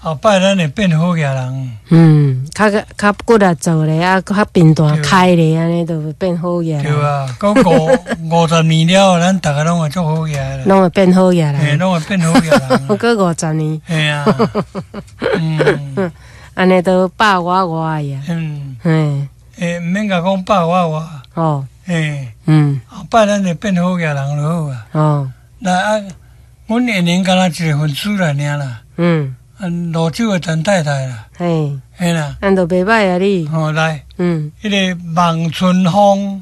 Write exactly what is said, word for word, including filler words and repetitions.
后摆咱会变好个人。 嗯，较较骨力做咧，啊，较平淡开咧，安尼就会变好个。 对啊，到五五十年了，咱大家拢会做好个啦。 拢会变好个啦。 嘿，拢会变好个人。 过五十年。 嘿啊。嗯。 安尼都百外外呀。 嗯。 嘿。 诶，毋免甲讲百外外。 哦。 嘿。 嗯。 后摆咱会变好个人就好啊。 哦。 那啊，阮一年敢若一个分数啦，尔啦。嗯。啊，泸州的陈太太啦。嘿。嘿啦。 安都袂歹啊你。 好来。 嗯。 迄个望春风。